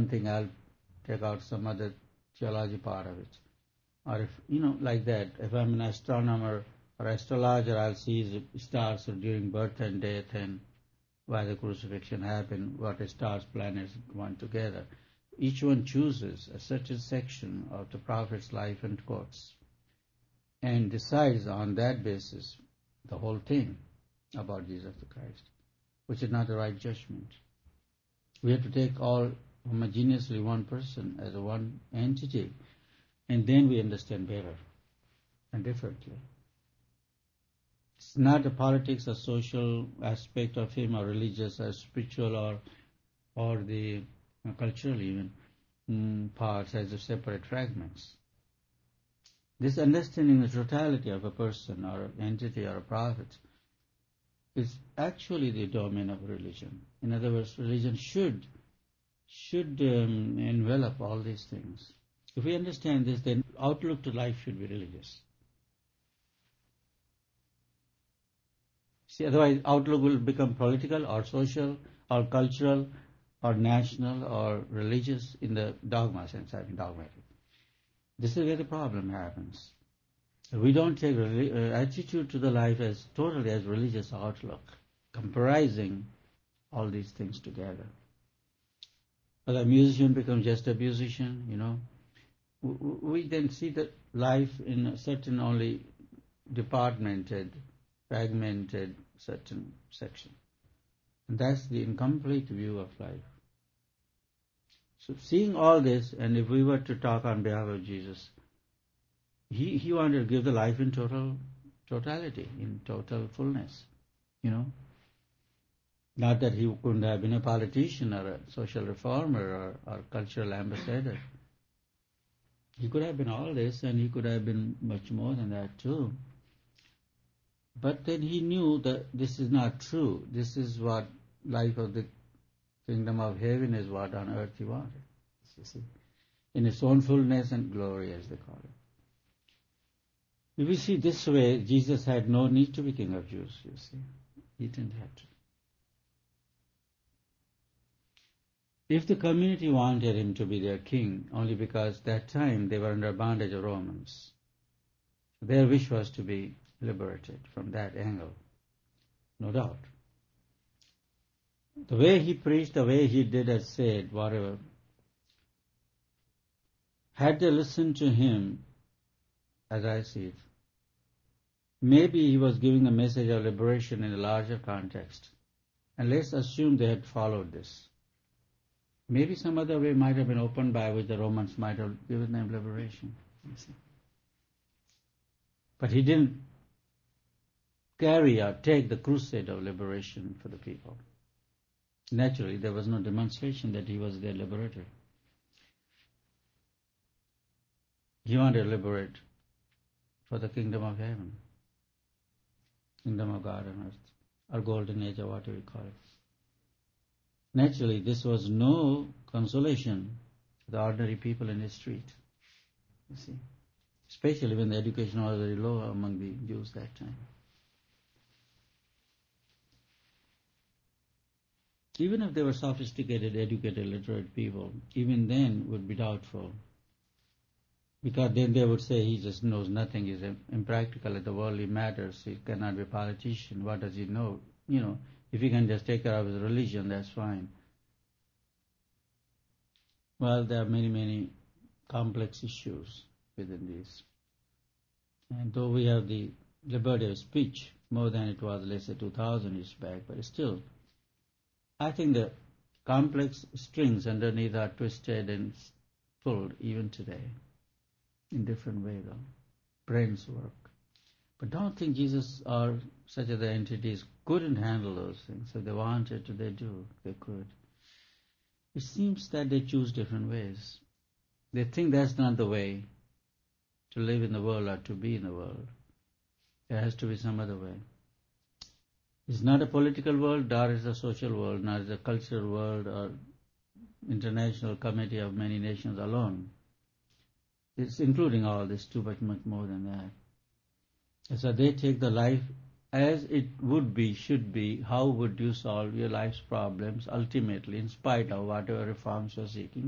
one thing, I'll take out some other theology part of it. Or if, like that, if I'm an astronomer or astrologer, I'll see the stars during birth and death and why the crucifixion happened, what the stars, planets want together. Each one chooses a certain section of the prophet's life and quotes and decides on that basis the whole thing about Jesus Christ, which is not the right judgment. We have to take all homogeneously one person as a one entity, and then we understand better and differently. It's not the politics or social aspect of him, or religious or spiritual or the cultural even parts as a separate fragments. This understanding the totality of a person or an entity or a prophet is actually the domain of religion. In other words, religion should envelop all these things. If we understand this, then outlook to life should be religious. See, otherwise outlook will become political or social or cultural or national or religious in the dogma sense, dogmatic. This is where the problem happens. We don't take attitude to the life as totally as religious outlook, comprising all these things together. But a musician becomes just a musician, We then see that life in a certain only departmented, fragmented certain section. And that's the incomplete view of life. So seeing all this, and if we were to talk on behalf of Jesus, he wanted to give the life in totality, in total fullness, Not that he couldn't have been a politician or a social reformer or cultural ambassador. He could have been all this, and he could have been much more than that too. But then he knew that this is not true. This is what life of the kingdom of heaven is, what on earth he wanted. You see, in its own fullness and glory, as they call it. If we see this way, Jesus had no need to be king of Jews, you see. He didn't have to. If the community wanted him to be their king, only because that time they were under bondage of Romans, their wish was to be liberated from that angle, no doubt. The way he preached, the way he did and said, whatever, had they listened to him, as I see it, maybe he was giving a message of liberation in a larger context. And let's assume they had followed this. Maybe some other way might have been opened by which the Romans might have given them liberation. You see. But he didn't carry or take the crusade of liberation for the people. Naturally, there was no demonstration that he was their liberator. He wanted to liberate for the kingdom of heaven, kingdom of God on earth, or golden age, or whatever you call it. Naturally, this was no consolation to the ordinary people in the street, you see, especially when the education was very low among the Jews that time. Even if they were sophisticated, educated, literate people, even then would be doubtful. Because then they would say he just knows nothing, he's impractical at the worldly matters, he cannot be a politician, what does he know? If he can just take care of his religion, that's fine. Well, there are many, many complex issues within these. And though we have the liberty of speech more than it was, let's say, 2,000 years back, but still, I think the complex strings underneath are twisted and pulled even today, in different ways, though. Brains work. But don't think Jesus or such other entities couldn't handle those things. If they wanted to, they could. It seems that they choose different ways. They think that's not the way to live in the world or to be in the world. There has to be some other way. It's not a political world, nor is a social world, nor is a cultural world or international committee of many nations alone. It's including all this too, but much more than that. And so they take the life as it would be, should be. How would you solve your life's problems ultimately, in spite of whatever reforms you're seeking?